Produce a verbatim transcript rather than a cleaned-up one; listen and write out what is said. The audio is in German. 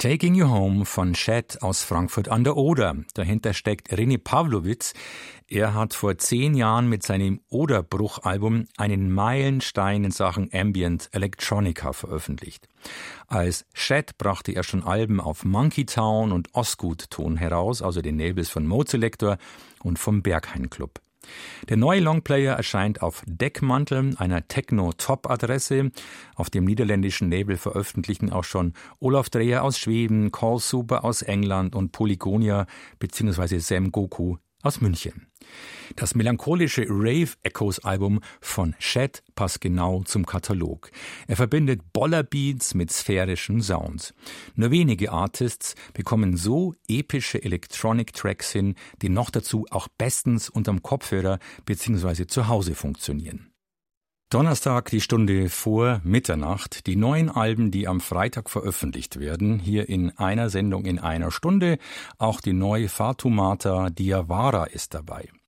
Taking You Home von Chet aus Frankfurt an der Oder. Dahinter steckt René Pawlowitz. Er hat vor zehn Jahren mit seinem Oderbruch-Album einen Meilenstein in Sachen Ambient Electronica veröffentlicht. Als Chet brachte er schon Alben auf Monkey Town und Osgood-Ton heraus, also den Labels von Mode Selector und vom Berghain Club. Der neue Longplayer erscheint auf Deckmantel, einer Techno-Top-Adresse. Auf dem niederländischen Label veröffentlichen auch schon Olaf Dreher aus Schweden, Call Super aus England und Polygonia bzw. Sam Goku aus München. Das melancholische Rave Echoes Album von Chet passt genau zum Katalog. Er verbindet Bollerbeats mit sphärischen Sounds. Nur wenige Artists bekommen so epische Electronic Tracks hin, die noch dazu auch bestens unterm Kopfhörer bzw. zu Hause funktionieren. Donnerstag, die Stunde vor Mitternacht. Die neuen Alben, die am Freitag veröffentlicht werden, hier in einer Sendung in einer Stunde. Auch die neue Fatoumata Diawara ist dabei.